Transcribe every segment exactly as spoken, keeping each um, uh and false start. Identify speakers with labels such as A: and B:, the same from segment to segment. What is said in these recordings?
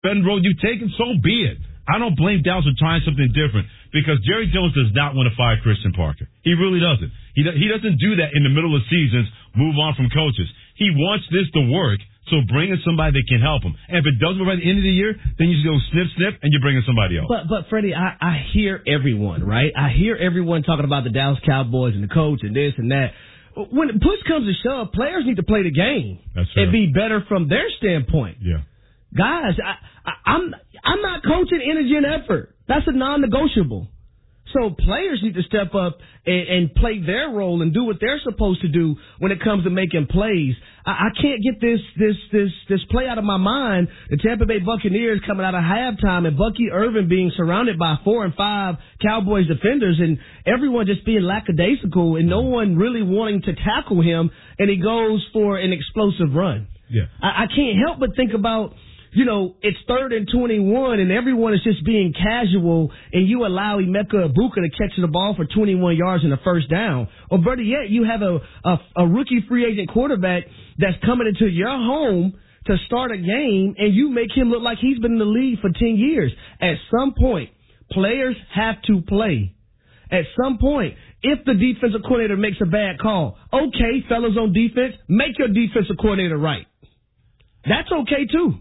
A: Ben road you take, and so be it. I don't blame Dallas for trying something different because Jerry Jones does not want to fire Christian Parker. He really doesn't. He do, he doesn't do that in the middle of seasons, move on from coaches. He wants this to work, so bring in somebody that can help him. And if it doesn't work by the end of the year, then you just go snip, snip, and you bring in somebody else.
B: But, but Freddie, I, I hear everyone, right? I hear everyone talking about the Dallas Cowboys and the coach and this and that. When push comes to shove, players need to play the game
A: That's
B: and be better from their standpoint.
A: Yeah.
B: Guys, I, I, I'm I'm not coaching energy and effort. That's a non-negotiable. So players need to step up and, and play their role and do what they're supposed to do when it comes to making plays. I, I can't get this this this this play out of my mind. The Tampa Bay Buccaneers coming out of halftime and Bucky Irvin being surrounded by four and five Cowboys defenders and everyone just being lackadaisical and no one really wanting to tackle him, and he goes for an explosive run.
A: Yeah,
B: I, I can't help but think about, you know, it's third and twenty-one, and everyone is just being casual, and you allow Emeka Ibuka to catch the ball for twenty-one yards and a first down. Or better yet, you have a, a, a rookie free agent quarterback that's coming into your home to start a game, and you make him look like he's been in the league for ten years. At some point, players have to play. At some point, if the defensive coordinator makes a bad call, okay, fellas on defense, make your defensive coordinator right. That's okay, too.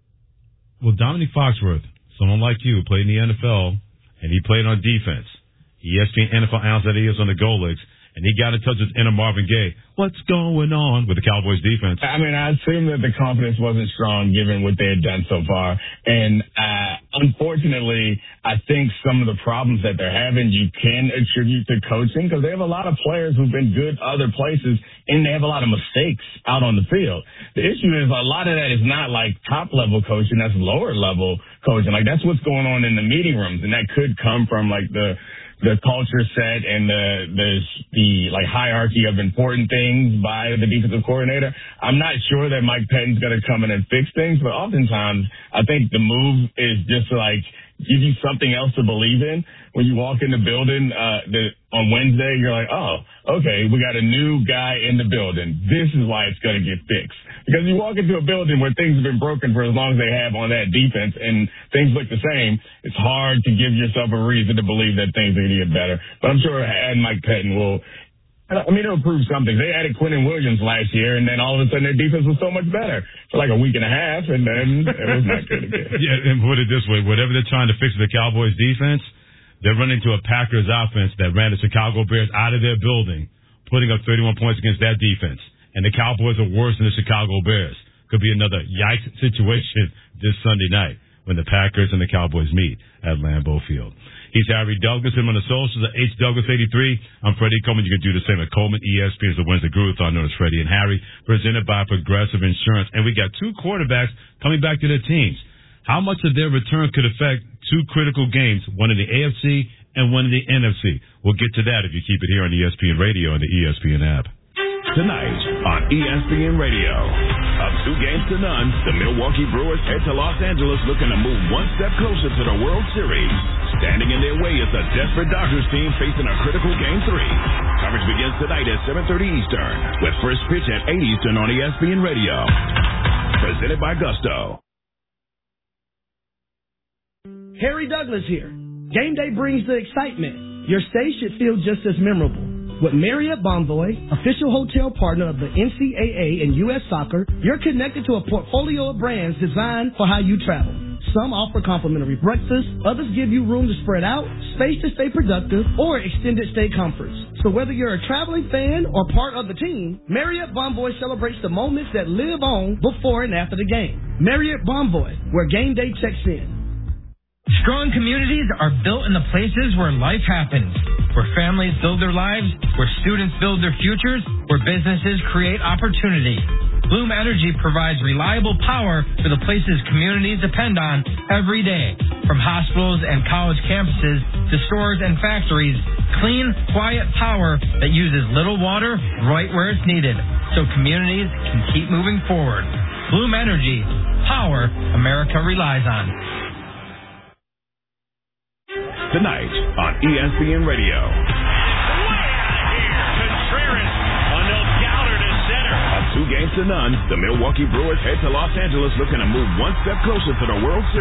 A: Well, Dominique Foxworth, someone like you, played in the N F L, and he played on defense. E S P N N F L analyst that he is on the Goal Leagues, and he got in touch with inner Marvin Gaye. What's going on with the Cowboys defense?
C: I mean, I assume that the confidence wasn't strong given what they had done so far. And uh, unfortunately, I think some of the problems that they're having you can attribute to coaching because they have a lot of players who've been good other places, and they have a lot of mistakes out on the field. The issue is a lot of that is not like top-level coaching. That's lower-level coaching. Like, that's what's going on in the meeting rooms, and that could come from, like, the the culture set and the, the, the, like, hierarchy of important things by the defensive coordinator. I'm not sure that Mike Pettine's going to come in and fix things, but oftentimes I think the move is just to, like, give you something else to believe in. When you walk in the building uh, the, on Wednesday, you're like, oh, okay, we got a new guy in the building. This is why it's going to get fixed. Because you walk into a building where things have been broken for as long as they have on that defense and things look the same, it's hard to give yourself a reason to believe that things are going to get better. But I'm sure adding Mike Pettine will, I mean, it'll prove something. They added Quentin Williams last year, and then all of a sudden their defense was so much better for like a week and a half, and then it was not good again.
A: Yeah, and put it this way, whatever they're trying to fix with the Cowboys defense, they're running into a Packers offense that ran the Chicago Bears out of their building, putting up thirty-one points against that defense. And the Cowboys are worse than the Chicago Bears. Could be another yikes situation this Sunday night when the Packers and the Cowboys meet at Lambeau Field. He's Harry Douglas. Him on the socials at H Douglas eighty-three. I'm Freddie Coleman. You can do the same at Coleman. E S P N is the Wednesday Groovathon known as Freddie and Harry, presented by Progressive Insurance. And we got two quarterbacks coming back to their teams. How much of their return could affect two critical games, one in the A F C and one in the N F C? We'll get to that if you keep it here on E S P N Radio and the E S P N app.
D: Tonight on E S P N Radio. Up two games to none, the Milwaukee Brewers head to Los Angeles looking to move one step closer to the World Series. Standing in their way is a desperate Dodgers team facing a critical Game three. Coverage begins tonight at seven thirty Eastern with first pitch at eight Eastern on E S P N Radio. Presented by Gusto.
B: Harry Douglas here. Game day brings the excitement. Your stay should feel just as memorable. With Marriott Bonvoy, official hotel partner of the N C double A and U S Soccer, you're connected to a portfolio of brands designed for how you travel. Some offer complimentary breakfast, others give you room to spread out, space to stay productive, or extended stay comforts. So whether you're a traveling fan or part of the team, Marriott Bonvoy celebrates the moments that live on before and after the game. Marriott Bonvoy, where game day checks in.
E: Strong communities are built in the places where life happens, where families build their lives, where students build their futures, where businesses create opportunity. Bloom Energy provides reliable power for the places communities depend on every day. From hospitals and college campuses to stores and factories, clean, quiet power that uses little water right where it's needed, so communities can keep moving forward. Bloom Energy, power America relies on.
D: Tonight on E S P N Radio.
F: Way out of here. Contreras on no counter to center.
D: A Two games to none, the Milwaukee Brewers head to Los Angeles looking to move one step closer to the World Series.